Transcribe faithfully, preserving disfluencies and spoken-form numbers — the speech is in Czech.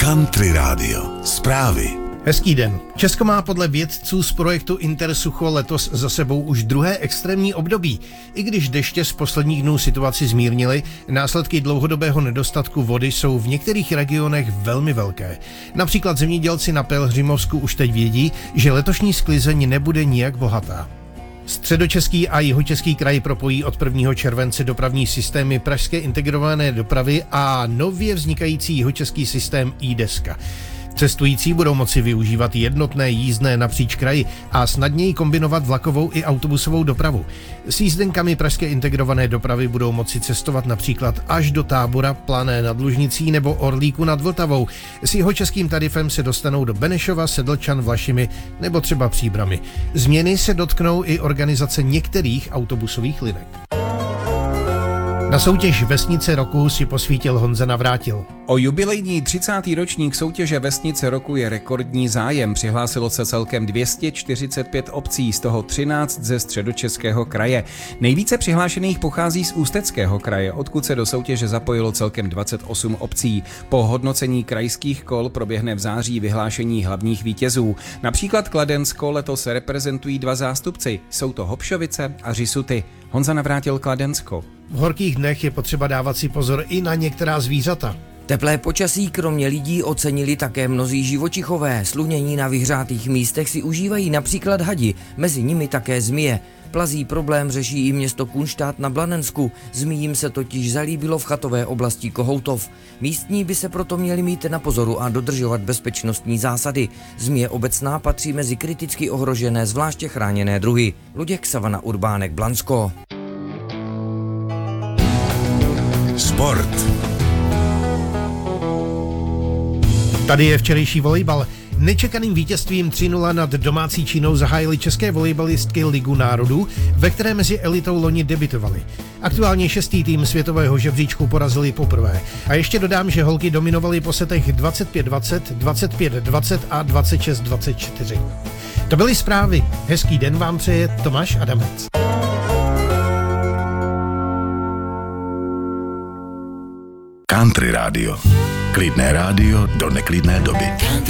Country Radio. Zprávy. Hezký den. Česko má podle vědců z projektu Intersucho letos za sebou už druhé extrémní období. I když deště z posledních dnů situaci zmírnily, následky dlouhodobého nedostatku vody jsou v některých regionech velmi velké. Například zemědělci na Pelhřimovsku už teď vědí, že letošní sklizeň nebude nijak bohatá. Středočeský a jihočeský kraj propojí od prvního července dopravní systémy pražské integrované dopravy a nově vznikající jihočeský systém iDeska. Cestující budou moci využívat jednotné jízdné napříč kraji a snadněji kombinovat vlakovou i autobusovou dopravu. S jízdenkami pražské integrované dopravy budou moci cestovat například až do Tábora, Plané nad Lužnicí nebo Orlíku nad Vltavou. S jihočeským tarifem se dostanou do Benešova, Sedlčan, Vlašimi nebo třeba Příbrami. Změny se dotknou i organizace některých autobusových linek. Na soutěž Vesnice roku si posvítil Honza Navrátil. O jubilejní třicátý ročník soutěže Vesnice roku je rekordní zájem. Přihlásilo se celkem dvě stě čtyřicet pět obcí, z toho třináct ze Středočeského kraje. Nejvíce přihlášených pochází z Ústeckého kraje, odkud se do soutěže zapojilo celkem dvacet osm obcí. Po hodnocení krajských kol proběhne v září vyhlášení hlavních vítězů. Například Kladensko letos reprezentují dva zástupci. Jsou to Hopšovice a Řisuty. Honza Navrátil, Kladensko. V horkých dnech je potřeba dávat si pozor i na některá zvířata. Teplé počasí kromě lidí ocenili také mnozí živočichové. Slunění na vyhřátých místech si užívají například hadi, mezi nimi také zmije. Plazí problém řeší i město Kunštát na Blanensku. Zmijím se totiž zalíbilo v chatové oblasti Kohoutov. Místní by se proto měli mít na pozoru a dodržovat bezpečnostní zásady. Zmije obecná patří mezi kriticky ohrožené zvláště chráněné druhy. Luděk Savana Urbánek, Blansko. Sport. Tady je včerejší volejbal. Nečekaným vítězstvím tři nula nad domácí Čínou zahájily české volejbalistky Ligu národů, ve které mezi elitou loni debutovaly. Aktuálně šestý tým světového žebříčku porazili poprvé. A ještě dodám, že holky dominovaly po setech dvacet pět dvacet, dvacet pět dvacet a dvacet šest dvacet čtyři. To byly zprávy. Hezký den vám přeje Tomáš Adamec. Country Radio. Klidné rádio do neklidné doby.